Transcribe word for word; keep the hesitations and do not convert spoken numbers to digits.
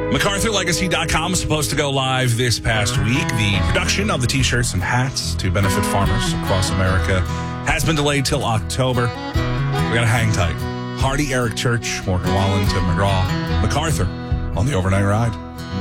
MacArthur Legacy dot com is supposed to go live this past week. The production of the t-shirts and hats to benefit farmers across America has been delayed till October. We got to hang tight. Hardy, Eric Church, Morgan Wallen, Tim McGraw, MacArthur on the overnight ride.